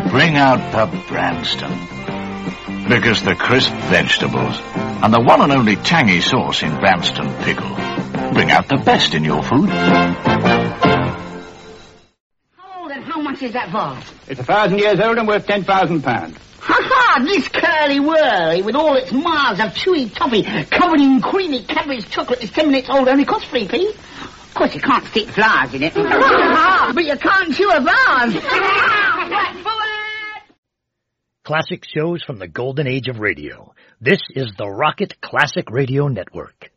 Bring out the Branston. Because the crisp vegetables and the one and only tangy sauce in Branston pickle bring out the best in your food. How old and how much is that vase? It's 1,000 years old and worth £10,000. Ha-ha! This curly-whirly with all its miles of chewy toffee covered in creamy Cadbury's chocolate is 10 minutes old, only costs 3p. Of course, you can't stick flowers in it. But you can't chew a vase. Right forward! Classic shows from the golden age of radio. This is the Rocket Classic Radio Network.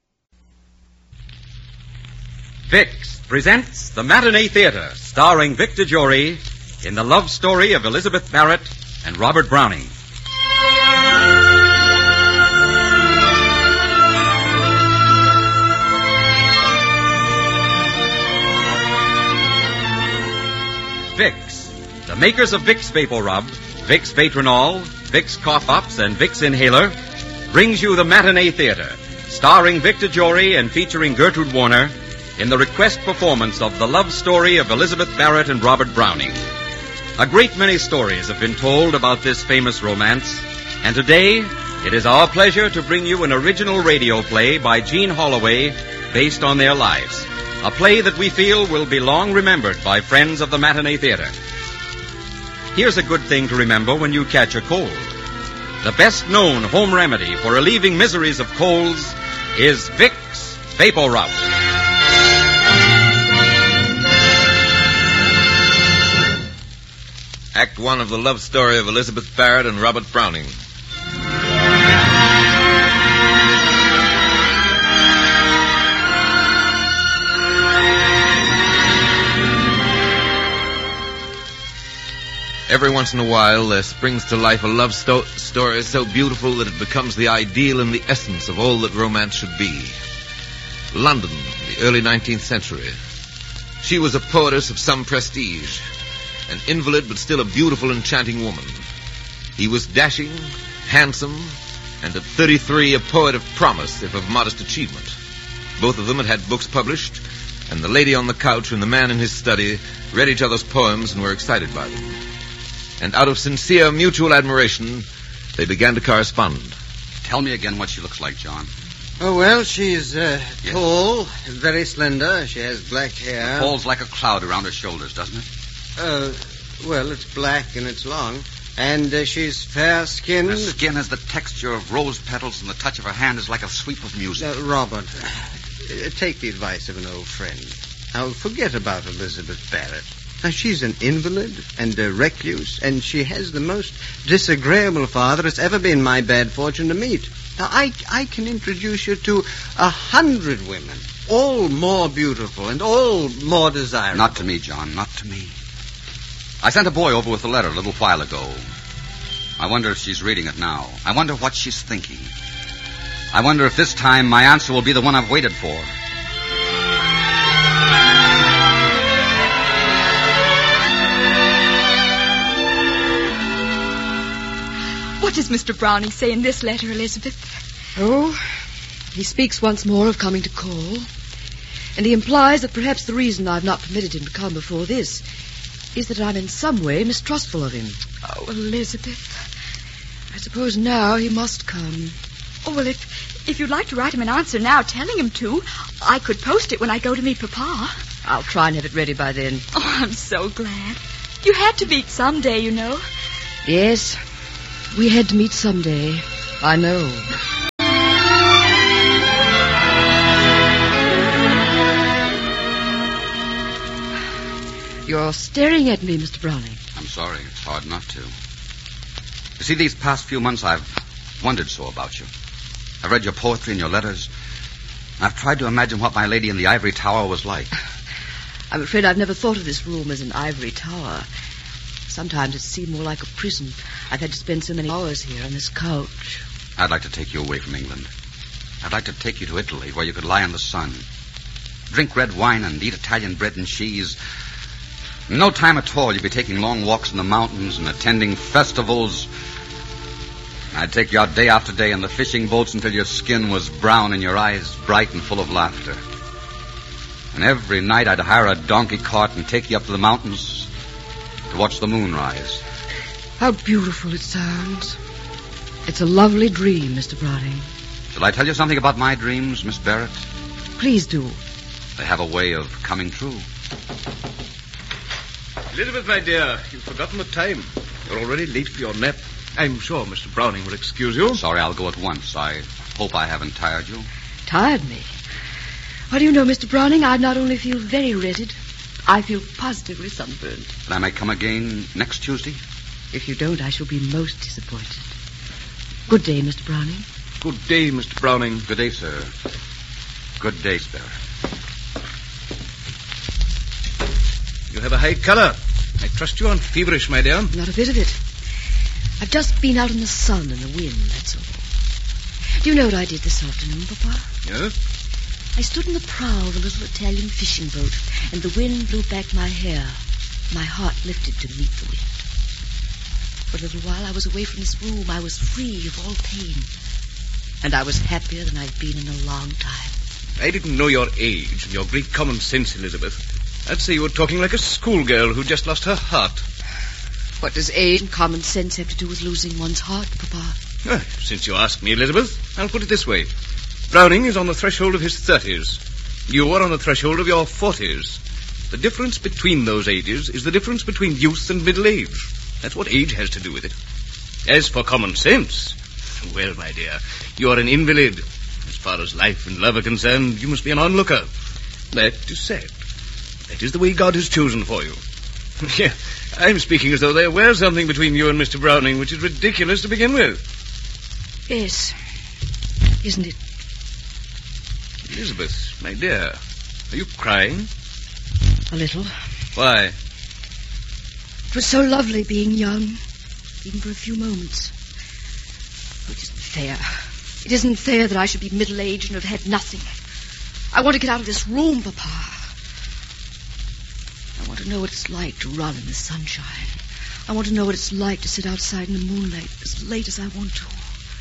Vicks presents The Matinee Theater, starring Victor Jory in the love story of Elizabeth Barrett and Robert Browning. Vicks, the makers of Vicks Vapor Rub, Vicks Vatronol, Vicks Cough Ups, and Vicks Inhaler, brings you The Matinee Theater, starring Victor Jory and featuring Gertrude Warner in the request performance of the love story of Elizabeth Barrett and Robert Browning. A great many stories have been told about this famous romance, and today it is our pleasure to bring you an original radio play by Jean Holloway based on their lives. A play that we feel will be long remembered by friends of the Matinee Theater. Here's a good thing to remember when you catch a cold. The best-known home remedy for relieving miseries of colds is Vicks Vapor Rub. Act 1 of the love story of Elizabeth Barrett and Robert Browning. Every once in a while, there springs to life a love story so beautiful that it becomes the ideal and the essence of all that romance should be. London, the early 19th century. She was a poetess of some prestige, an invalid but still a beautiful, enchanting woman. He was dashing, handsome, and at 33 a poet of promise, if of modest achievement. Both of them had had books published, and the lady on the couch and the man in his study read each other's poems and were excited by them. And out of sincere mutual admiration, they began to correspond. Tell me again what she looks like, John. Oh, well, she's tall, very slender. She has black hair. It falls like a cloud around her shoulders, doesn't it? Well, it's black and it's long. And she's fair-skinned. Her skin has the texture of rose petals, and the touch of her hand is like a sweep of music. Robert, take the advice of an old friend. Now, forget about Elizabeth Barrett. Now, she's an invalid and a recluse, and she has the most disagreeable father it's ever been my bad fortune to meet. Now, I can introduce you to 100 women, all more beautiful and all more desirable. Not to me, John, not to me. I sent a boy over with a letter a little while ago. I wonder if she's reading it now. I wonder what she's thinking. I wonder if this time my answer will be the one I've waited for. What does Mr. Browning say in this letter, Elizabeth? Oh, he speaks once more of coming to call. And he implies that perhaps the reason I've not permitted him to come before this is that I'm in some way mistrustful of him. Oh, Elizabeth. I suppose now he must come. Oh, well, if you'd like to write him an answer now telling him to, I could post it when I go to meet Papa. I'll try and have it ready by then. Oh, I'm so glad. You had to meet someday, you know. Yes, we had to meet someday. I know. You're staring at me, Mr. Browning. I'm sorry. It's hard not to. You see, these past few months I've wondered so about you. I've read your poetry and your letters. I've tried to imagine what my lady in the ivory tower was like. I'm afraid I've never thought of this room as an ivory tower. Sometimes it seemed more like a prison. I've had to spend so many hours here on this couch. I'd like to take you away from England. I'd like to take you to Italy, where you could lie in the sun, drink red wine and eat Italian bread and cheese. In no time at all, you'd be taking long walks in the mountains and attending festivals. I'd take you out day after day in the fishing boats until your skin was brown and your eyes bright and full of laughter. And every night I'd hire a donkey cart and take you up to the mountains to watch the moon rise. How beautiful it sounds. It's a lovely dream, Mr. Browning. Shall I tell you something about my dreams, Miss Barrett? Please do. They have a way of coming true. Elizabeth, my dear, you've forgotten the time. You're already late for your nap. I'm sure Mr. Browning will excuse you. Sorry, I'll go at once. I hope I haven't tired you. Tired me? What do you know, Mr. Browning? I not only feel very rested, I feel positively sunburned. Then I may come again next Tuesday? If you don't, I shall be most disappointed. Good day, Mr. Browning. Good day, Mr. Browning. Good day, sir. Good day, Sparrow. You have a high color. I trust you aren't feverish, my dear. Not a bit of it. I've just been out in the sun and the wind, that's all. Do you know what I did this afternoon, Papa? Yes? I stood in the prow of a little Italian fishing boat, and the wind blew back my hair. My heart lifted to meet the wind. For a little while I was away from this room. I was free of all pain. And I was happier than I've been in a long time. I didn't know your age and your great common sense, Elizabeth. I'd say you were talking like a schoolgirl who just lost her heart. What does age and common sense have to do with losing one's heart, Papa? Well, since you ask me, Elizabeth, I'll put it this way. Browning is on the threshold of his 30s. You are on the threshold of your 40s. The difference between those ages is the difference between youth and middle age. That's what age has to do with it. As for common sense, well, my dear, you are an invalid. As far as life and love are concerned, you must be an onlooker. That is sad. That is the way God has chosen for you. Yeah, I'm speaking as though there were something between you and Mr. Browning, which is ridiculous to begin with. Yes, isn't it? Elizabeth, my dear, are you crying? A little. Why? It was so lovely being young, even for a few moments. Oh, it isn't fair. It isn't fair that I should be middle-aged and have had nothing. I want to get out of this room, Papa. I want to know what it's like to run in the sunshine. I want to know what it's like to sit outside in the moonlight as late as I want to.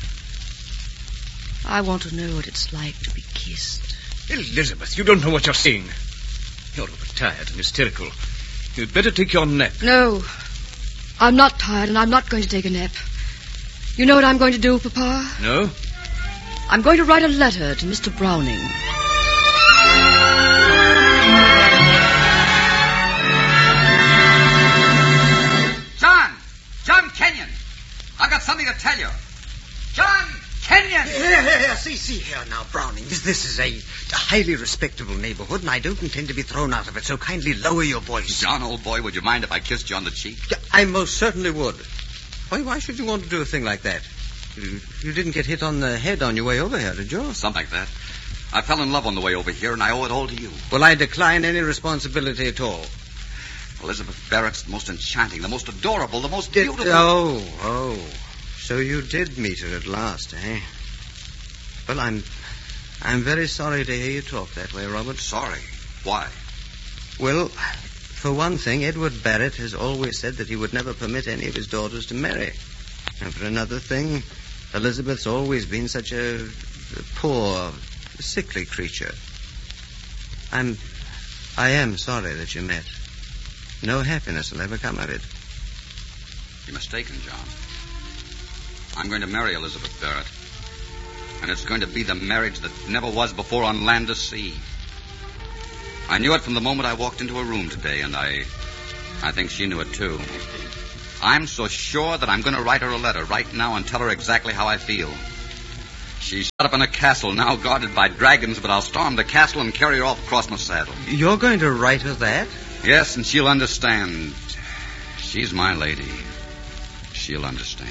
I want to know what it's like to be kissed. Elizabeth, you don't know what you're saying. You're overtired and hysterical. You'd better take your nap. No, I'm not tired and I'm not going to take a nap. You know what I'm going to do, Papa? No? I'm going to write a letter to Mr. Browning. John Kenyon! I've got something to tell you. John Kenyon! Here, see here now, Browning. This is a highly respectable neighborhood, and I don't intend to be thrown out of it, so kindly lower your voice. John, old boy, would you mind if I kissed you on the cheek? I most certainly would. Why should you want to do a thing like that? You didn't get hit on the head on your way over here, did you? Something like that. I fell in love on the way over here, and I owe it all to you. Well, I decline any responsibility at all. Elizabeth Barrett's the most enchanting, the most adorable, the most beautiful... Oh. So you did meet her at last, eh? Well, I'm very sorry to hear you talk that way, Robert. Sorry? Why? Well, for one thing, Edward Barrett has always said that he would never permit any of his daughters to marry. And for another thing, Elizabeth's always been such a poor, sickly creature. I am sorry that you met. No happiness will ever come of it. You're mistaken, John. I'm going to marry Elizabeth Barrett. And it's going to be the marriage that never was before on land or sea. I knew it from the moment I walked into her room today, and I think she knew it too. I'm so sure that I'm going to write her a letter right now and tell her exactly how I feel. She's shut up in a castle, now guarded by dragons, but I'll storm the castle and carry her off across my saddle. You're going to write her that? Yes, and she'll understand. She's my lady. She'll understand.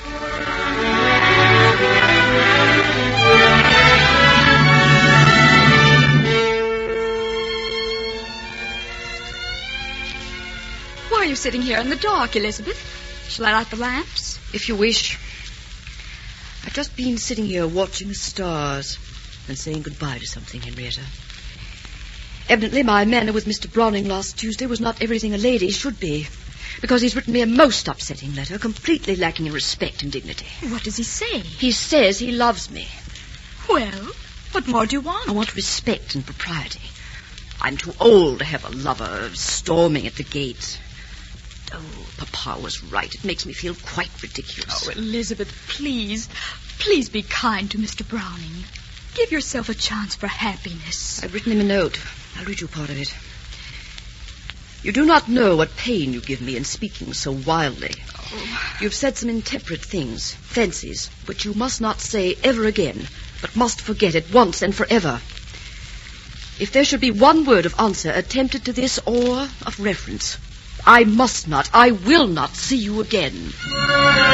Why are you sitting here in the dark, Elizabeth? Shall I light the lamps? If you wish. I've just been sitting here watching the stars and saying goodbye to something, Henrietta. Evidently, my manner with Mr. Browning last Tuesday was not everything a lady should be, because he's written me a most upsetting letter, completely lacking in respect and dignity. What does he say? He says he loves me. Well, what more do you want? I want respect and propriety. I'm too old to have a lover storming at the gates. Oh, Papa was right. It makes me feel quite ridiculous. Oh, Elizabeth, please. Please be kind to Mr. Browning. Give yourself a chance for happiness. I've written him a note. I'll read you part of it. You do not know what pain you give me in speaking so wildly. Oh. You've said some intemperate things, fancies, which you must not say ever again, but must forget at once and forever. If there should be one word of answer attempted to this or of reference, I must not, I will not see you again.